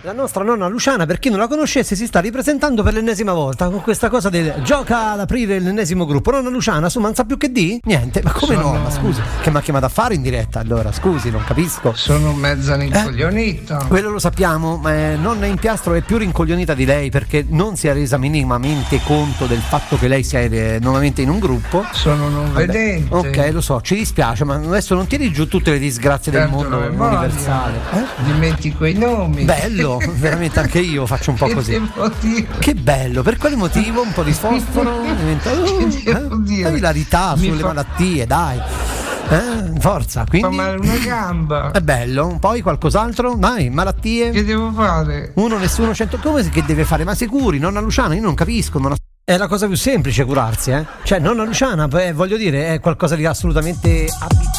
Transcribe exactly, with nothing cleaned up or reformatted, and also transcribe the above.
La nostra nonna Luciana, per chi non la conoscesse, si sta ripresentando per l'ennesima volta con questa cosa del gioca ad aprire l'ennesimo gruppo. Nonna Luciana, su, ma non sa più che di? Niente, ma come Sono... no? Ma scusi, che mi ha chiamato a fare in diretta allora? Scusi, non capisco. Sono mezza rincoglionita. Eh? Quello lo sappiamo, ma eh, nonna Impiastro è più rincoglionita di lei perché non si è resa minimamente conto del fatto che lei sia eh, nuovamente in un gruppo. Sono non Vabbè, vedente. ok, lo so, ci dispiace, ma adesso non tieni giù tutte le disgrazie del Certo, mondo universale. Eh? Dimentico i nomi. Bello, veramente anche io faccio un po' così. Che bello, per quale motivo? Un po' di fosforo? Diventa uh, eh? Ilarità Mi sulle fa... malattie, dai. Eh, forza, quindi fa male una gamba. È bello, poi qualcos'altro? Dai, malattie. Che devo fare? Uno, nessuno, cento. Come che deve fare? Ma sicuri, nonna Luciana, io non capisco, non ho... È la cosa più semplice curarsi, eh? Cioè, nonna Luciana, eh, voglio dire, è qualcosa di assolutamente abituale.